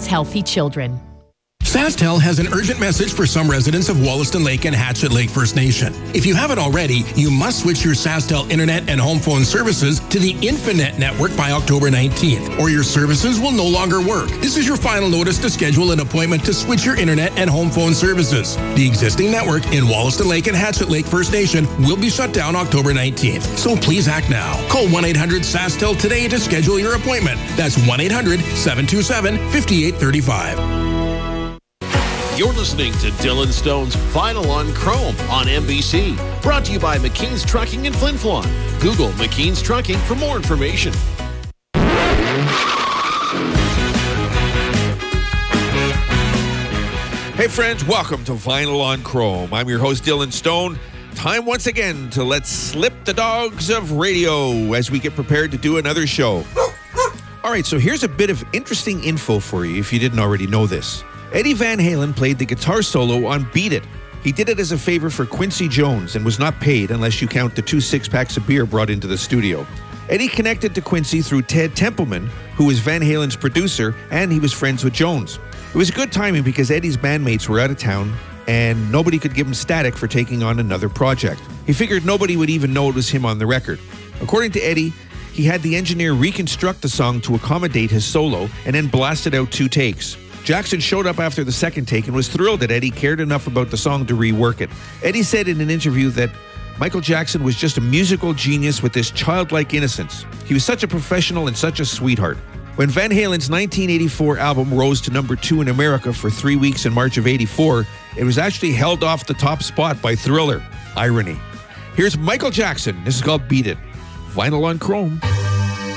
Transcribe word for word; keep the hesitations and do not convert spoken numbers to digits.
healthy children. SaskTel has an urgent message for some residents of Wollaston Lake and Hatchet Lake First Nation. If you haven't already, you must switch your SaskTel internet and home phone services to the Infinet network by October nineteenth, or your services will no longer work. This is your final notice to schedule an appointment to switch your internet and home phone services. The existing network in Wollaston Lake and Hatchet Lake First Nation will be shut down October nineteenth, so please act now. Call one eight hundred SaskTel today to schedule your appointment. That's one eight hundred seven two seven five eight three five. You're listening to Dylan Stone's Vinyl on Chrome on N B C. Brought to you by McKean's Trucking in Flin Flon. Google McKean's Trucking for more information. Hey friends, welcome to Vinyl on Chrome. I'm your host Dylan Stone. Time once again to let slip the dogs of radio as we get prepared to do another show. All right, so here's a bit of interesting info for you if you didn't already know this. Eddie Van Halen played the guitar solo on Beat It. He did it as a favor for Quincy Jones and was not paid unless you count the two six-packs of beer brought into the studio. Eddie connected to Quincy through Ted Templeman, who was Van Halen's producer, and he was friends with Jones. It was good timing because Eddie's bandmates were out of town and nobody could give him static for taking on another project. He figured nobody would even know it was him on the record. According to Eddie, he had the engineer reconstruct the song to accommodate his solo and then blasted out two takes. Jackson showed up after the second take and was thrilled that Eddie cared enough about the song to rework it. Eddie said in an interview that Michael Jackson was just a musical genius with this childlike innocence. He was such a professional and such a sweetheart. When Van Halen's nineteen eighty-four album rose to number two in America for three weeks in March of eighty-four, it was actually held off the top spot by Thriller. Irony. Here's Michael Jackson. This is called Beat It. Vinyl on Chrome.